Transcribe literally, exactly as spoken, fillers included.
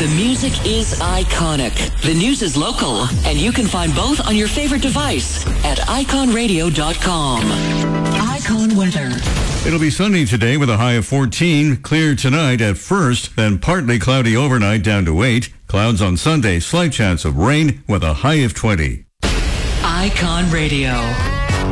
The music is iconic. The news is local. And you can find both on your favorite device at icon radio dot com. Icon weather. It'll be sunny today with a high of fourteen. Clear tonight at first, then partly cloudy overnight down to eight. Clouds on Sunday. Slight chance of rain with a high of twenty. Icon Radio.